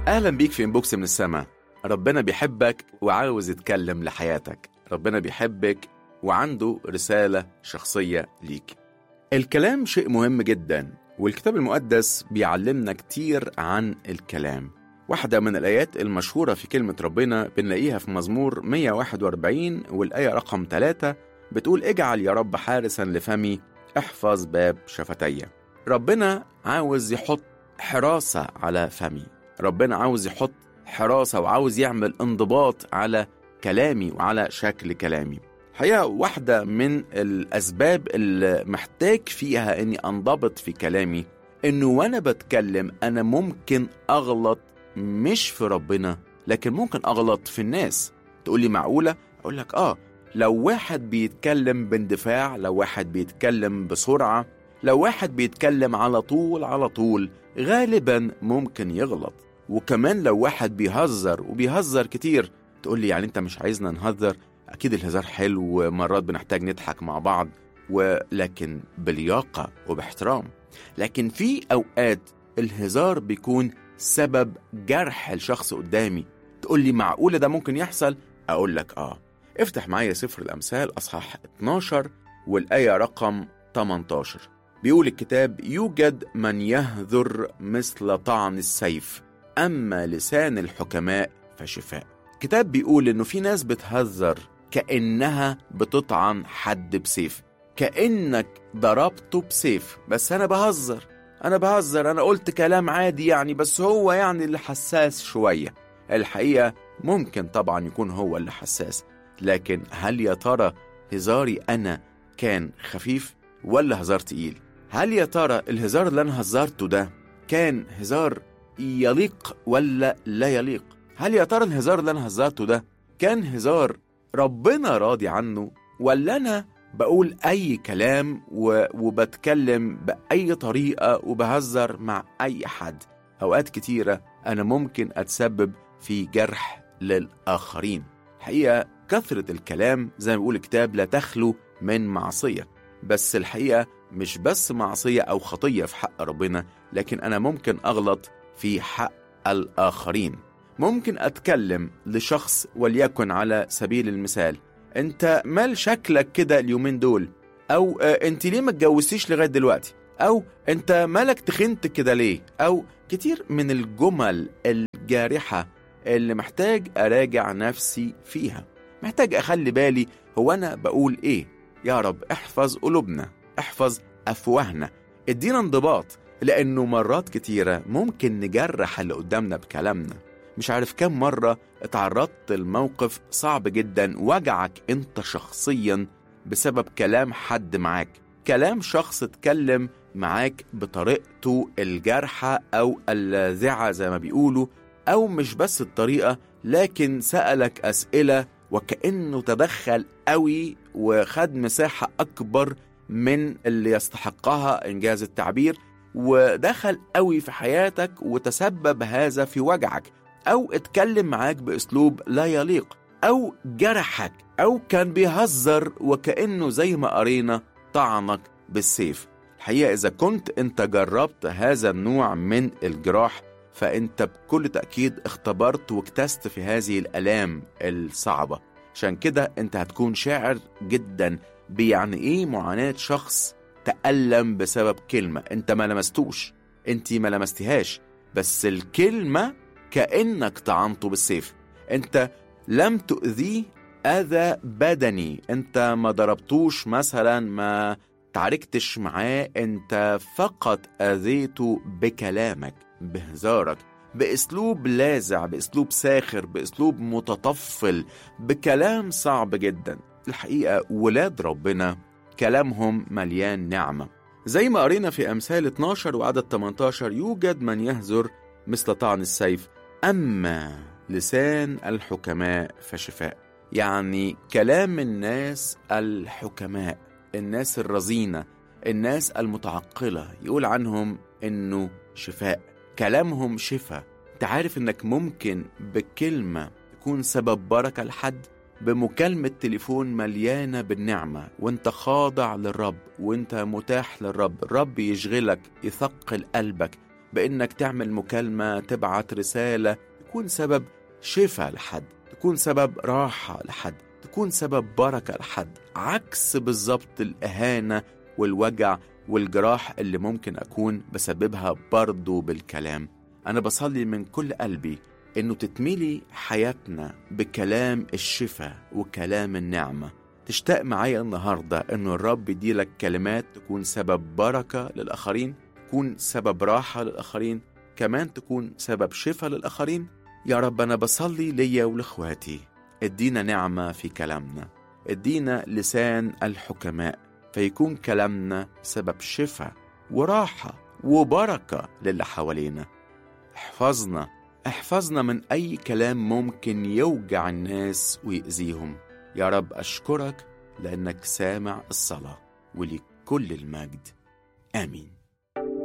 أهلا بيك في إنبوكس من السماء. ربنا بيحبك وعاوز يتكلم لحياتك. ربنا بيحبك وعنده رسالة شخصية ليك. الكلام شيء مهم جدا، والكتاب المقدس بيعلمنا كتير عن الكلام. واحدة من الآيات المشهورة في كلمة ربنا بنلاقيها في مزمور 141 والآية رقم 3 بتقول: اجعل يا رب حارسا لفمي، احفظ باب شفتي. ربنا عاوز يحط حراسة على فمي، ربنا عاوز يحط حراسة وعاوز يعمل انضباط على كلامي وعلى شكل كلامي. الحقيقة واحدة من الأسباب اللي محتاج فيها أني أنضبط في كلامي أنه وأنا بتكلم أنا ممكن أغلط، مش في ربنا لكن ممكن أغلط في الناس. تقولي معقولة؟ أقولك لو واحد بيتكلم باندفاع، لو واحد بيتكلم بسرعة، لو واحد بيتكلم على طول غالبا ممكن يغلط. وكمان لو واحد بيهزر كتير، تقولي يعني انت مش عايزنا نهزر؟ اكيد الهزار حلو ومرات بنحتاج نضحك مع بعض، ولكن بلياقة وباحترام. لكن في اوقات الهزار بيكون سبب جرح الشخص قدامي. تقولي معقولة ده ممكن يحصل؟ اقولك افتح معايا سفر الامثال اصحاح 12 والآية رقم 18. بيقول الكتاب: يوجد من يهذر مثل طعن السيف، أما لسان الحكماء فشفاء. الكتاب بيقول إنه في ناس بتهذر كأنها بتطعن حد بسيف، كأنك ضربته بسيف. بس أنا بهزر، أنا قلت كلام عادي يعني، بس هو يعني اللي حساس شوية. الحقيقة ممكن طبعا يكون هو اللي حساس، لكن هل يا ترى هزاري أنا كان خفيف ولا هزار تقيل؟ هل يا ترى الهزار اللي أنا هزرته ده كان هزار يليق ولا لا يليق؟ هل يا ترى الهزار اللي أنا هزرته ده كان هزار ربنا راضي عنه، ولا أنا بقول أي كلام وبتكلم بأي طريقة وبهزر مع أي حد؟ أوقات كتيرة أنا ممكن أتسبب في جرح للآخرين. الحقيقة كثرة الكلام زي ما بيقول الكتاب لا تخلو من معصية. بس الحقيقة مش بس معصية أو خطية في حق ربنا، لكن أنا ممكن أغلط في حق الآخرين. ممكن أتكلم لشخص وليكن على سبيل المثال: أنت مال شكلك كده اليومين دول، أو أنت ليه ما اتجوزتيش لغاية دلوقتي، أو أنت مالك تخنت كده ليه، أو كتير من الجمل الجارحة اللي محتاج أراجع نفسي فيها. محتاج أخلي بالي هو أنا بقول إيه. يا رب احفظ قلوبنا، احفظ أفواهنا، ادينا انضباط، لأنه مرات كتيرة ممكن نجرح اللي قدامنا بكلامنا. مش عارف كم مرة اتعرضت لموقف صعب جدا وجعك انت شخصيا بسبب كلام حد معاك، كلام شخص اتكلم معاك بطريقته الجارحة أو اللاذعة زي ما بيقولوا، أو مش بس الطريقة لكن سألك أسئلة وكأنه تدخل قوي وخد مساحة أكبر من اللي يستحقها إنجاز التعبير، ودخل قوي في حياتك وتسبب هذا في وجعك، أو اتكلم معاك بأسلوب لا يليق، أو جرحك، أو كان بيهزر وكأنه زي ما قرينا طعنك بالسيف. الحقيقة إذا كنت أنت جربت هذا النوع من الجراح فأنت بكل تأكيد اختبرت واكتست في هذه الآلام الصعبة. عشان كده أنت هتكون شاعر جدا بيعني إيه معاناة شخص تألم بسبب كلمة أنت ما لمستوش، أنت ما لمستهاش، بس الكلمة كأنك طعنته بالسيف. أنت لم تؤذيه أذى بدني، أنت ما ضربتوش مثلا، ما تعاركتش معاه، أنت فقط أذيته بكلامك، بهزارك، بأسلوب لاذع، بأسلوب ساخر، بأسلوب متطفل، بكلام صعب جدا. الحقيقة ولاد ربنا كلامهم مليان نعمة، زي ما قرينا في أمثال 12 وعدد 18: يوجد من يهزر مثل طعن السيف، أما لسان الحكماء فشفاء. يعني كلام الناس الحكماء، الناس الرزينة، الناس المتعقلة، يقول عنهم إنه شفاء، كلامهم شفاء. تعرف إنك ممكن بكلمة تكون سبب بركة لحد، بمكالمة تليفون مليانة بالنعمة وانت خاضع للرب وانت متاح للرب، الرب يشغلك، يثقل قلبك بإنك تعمل مكالمة، تبعت رسالة، تكون سبب شفاء لحد، تكون سبب راحة لحد، تكون سبب بركة لحد، عكس بالظبط الإهانة والوجع والجراح اللي ممكن أكون بسببها برضو بالكلام. أنا بصلي من كل قلبي إنه تتميلي حياتنا بكلام الشفاء وكلام النعمة. تشتاق معايا النهاردة إنه الرب يديلك كلمات تكون سبب بركة للآخرين، تكون سبب راحة للآخرين، كمان تكون سبب شفاء للآخرين. يا رب أنا بصلي ليا ولإخواتي، ادينا نعمة في كلامنا، ادينا لسان الحكماء فيكون كلامنا سبب شفاء وراحة وبركة للي حوالينا. احفظنا من أي كلام ممكن يوجع الناس ويأذيهم. يا رب أشكرك لأنك سامع الصلاة، ولكل المجد. آمين.